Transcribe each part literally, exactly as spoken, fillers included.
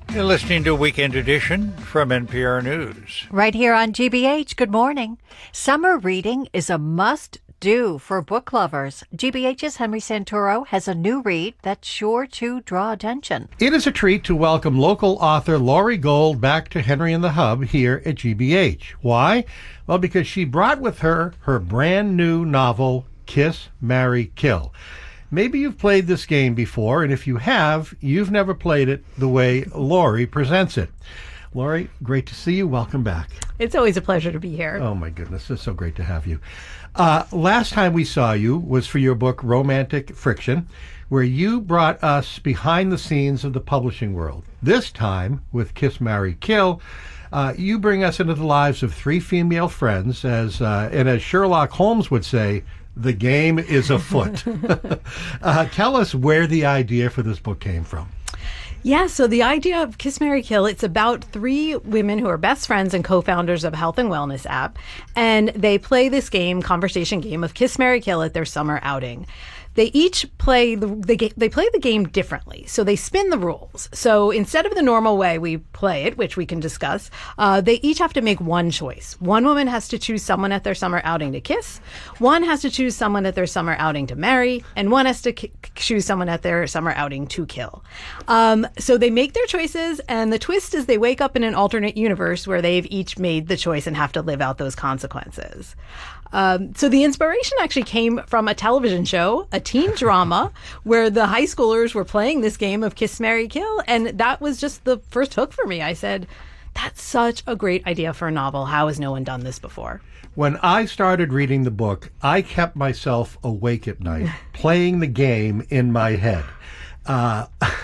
You're listening to Weekend Edition from N P R News. Right here on G B H, good morning. Summer reading is a must-do for book lovers. G B H's Henry Santoro has a new read that's sure to draw attention. It is a treat to welcome local author Laurie Gold back to Henry and the Hub here at G B H. Why? Well, because she brought with her her brand new novel, Kiss, Marry, Kill. Maybe you've played this game before, and if you have, you've never played it the way Laurie presents it. Laurie, great to see you. Welcome back. It's always a pleasure to be here. Oh, my goodness. It's so great to have you. Uh, last time we saw you was for your book, Romantic Friction, where you brought us behind the scenes of the publishing world. This time, with Kiss, Marry, Kill, uh, you bring us into the lives of three female friends, as uh, and as Sherlock Holmes would say, the game is afoot. uh, tell us where the idea for this book came from. Yeah, so the idea of Kiss, Marry, Kill, it's about three women who are best friends and co-founders of a health and wellness app. And they play this game, conversation game of Kiss, Marry, Kill at their summer outing. They each play the, the they play the game differently. So they spin the rules. So instead of the normal way we play it, which we can discuss, uh, they each have to make one choice. One woman has to choose someone at their summer outing to kiss. One has to choose someone at their summer outing to marry. And one has to k- choose someone at their summer outing to kill. Um, so they make their choices. And the twist is they wake up in an alternate universe where they've each made the choice and have to live out those consequences. Um, so the inspiration actually came from a television show, a teen drama, where the high schoolers were playing this game of Kiss, Marry, Kill. And that was just the first hook for me. I said, that's such a great idea for a novel. How has no one done this before? When I started reading the book, I kept myself awake at night, playing the game in my head. Uh,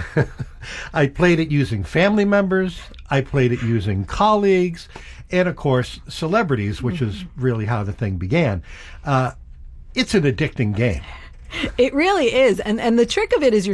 I played it using family members. I played it using colleagues. And, of course, celebrities, which is really how the thing began. Uh, it's an addicting game. It really is. And and the trick of it is you're